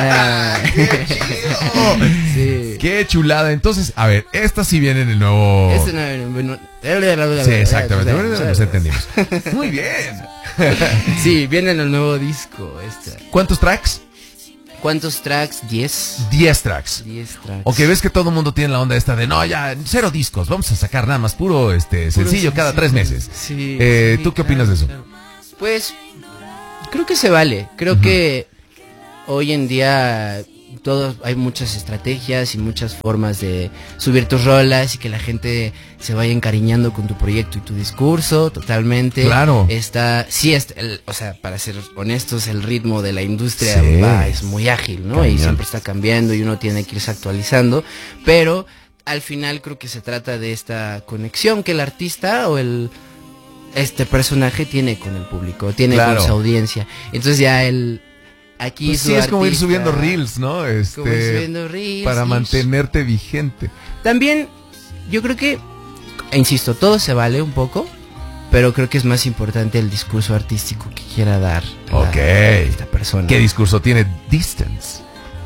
¡Qué chido! Sí. ¡Qué chulada! Entonces, a ver, esta sí viene en el nuevo... Sí, exactamente. Nos entendimos. Muy bien. Sí, viene en el nuevo disco. ¿Cuántos tracks? ¿Cuántos tracks? 10. 10 tracks. 10 tracks. Ok, ves que todo el mundo tiene la onda esta de no, ya, 0 discos, vamos a sacar nada más puro sencillo cada 3 meses. Sí, ¿Tú qué opinas de eso? Claro. Pues, creo que se vale. Creo que hoy en día hay muchas estrategias y muchas formas de subir tus rolas y que la gente se vaya encariñando con tu proyecto y tu discurso totalmente. Claro. O sea, para ser honestos, el ritmo de la industria es muy ágil, ¿no? Cañón. Y siempre está cambiando y uno tiene que irse actualizando, pero al final creo que se trata de esta conexión que el artista o este personaje tiene con el público, tiene con su audiencia. Entonces ya aquí pues sí, es como ir subiendo reels, ¿no? Como ir subiendo reels. Para mantenerte vigente. También, yo creo que, insisto, todo se vale un poco, pero creo que es más importante el discurso artístico que quiera dar esta persona. ¿Qué discurso tiene Distance?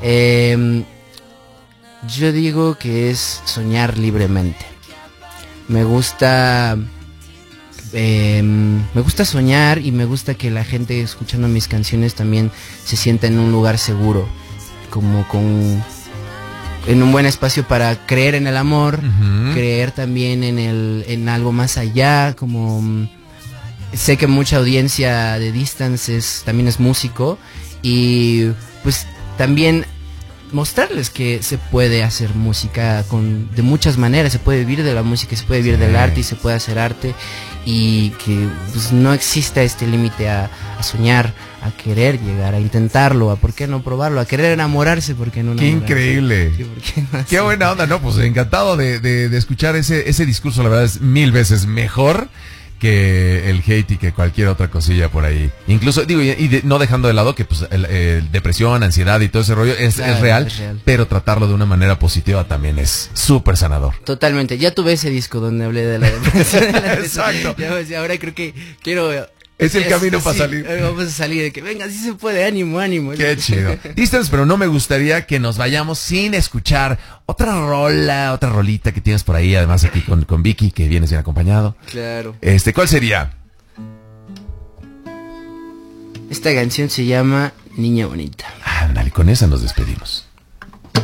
Yo digo que es soñar libremente. Me gusta soñar y me gusta que la gente escuchando mis canciones también se sienta en un lugar seguro, como en un buen espacio para creer en el amor, creer también en algo más allá, como sé que mucha audiencia de Distance también es músico y pues también mostrarles que se puede hacer música de muchas maneras, se puede vivir de la música, se puede vivir del arte y se puede hacer arte y que pues, no exista este límite a soñar, a querer llegar, a intentarlo, a por qué no probarlo, a querer enamorarse, ¿por qué no enamorarse? ¡Qué increíble! Sí, ¿por qué no? ¡Qué buena onda! No, pues encantado de escuchar ese discurso, la verdad es 1000 veces mejor que el hate y que cualquier otra cosilla por ahí. Incluso, digo, no dejando de lado que pues depresión, ansiedad y todo ese rollo es real, pero tratarlo de una manera positiva también es súper sanador. Totalmente. Ya tuve ese disco donde hablé de la depresión. Exacto. Ya, ahora creo que quiero... Es el camino para salir. Vamos a salir de que venga, sí se puede, ánimo. Qué chido. Distance, pero no me gustaría que nos vayamos sin escuchar otra rolita que tienes por ahí, además aquí con Vicky, que vienes bien acompañado. Claro. ¿Cuál sería? Esta canción se llama Niña Bonita. Ándale, con esa nos despedimos.